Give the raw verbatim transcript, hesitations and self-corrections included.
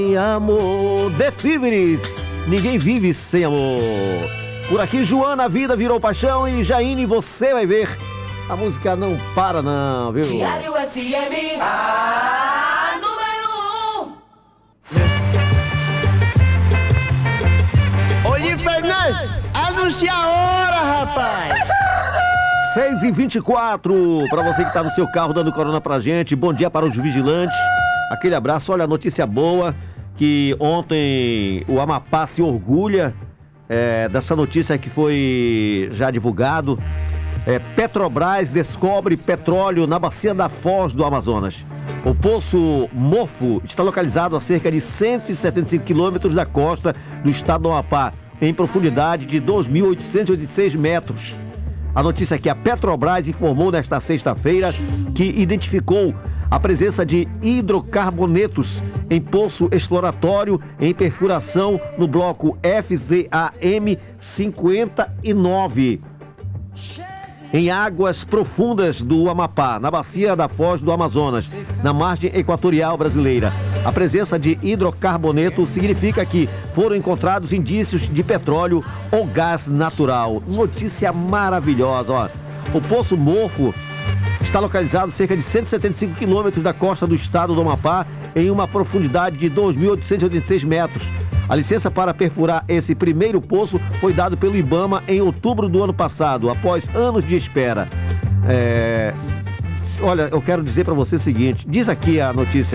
Amor, The Fibris, ninguém vive sem amor. Por aqui, Joana, a vida virou paixão. E Jaine, você vai ver, a música não para não, viu? Diário F M, a número um. Ô, Fernandes, anuncia a hora, rapaz. seis e vinte e quatro, para você que tá no seu carro dando corona pra gente, bom dia para os vigilantes, aquele abraço. Olha, a notícia boa, que ontem o Amapá se orgulha é, dessa notícia que foi já divulgado. É, Petrobras descobre petróleo na bacia da Foz do Amazonas. O Poço Morfo está localizado a cerca de cento e setenta e cinco quilômetros da costa do estado do Amapá, em profundidade de dois mil oitocentos e oitenta e seis metros. A notícia é que a Petrobras informou nesta sexta-feira que identificou a presença de hidrocarbonetos em poço exploratório em perfuração no bloco F Z A M cinquenta e nove, em águas profundas do Amapá, na bacia da Foz do Amazonas, na margem equatorial brasileira. A presença de hidrocarboneto significa que foram encontrados indícios de petróleo ou gás natural. Notícia maravilhosa, ó. O Poço Morfo está localizado a cerca de cento e setenta e cinco quilômetros da costa do estado do Amapá, em uma profundidade de dois mil oitocentos e oitenta e seis metros. A licença para perfurar esse primeiro poço foi dado pelo IBAMA em outubro do ano passado, após anos de espera. É... Olha, eu quero dizer para você o seguinte, diz aqui a notícia.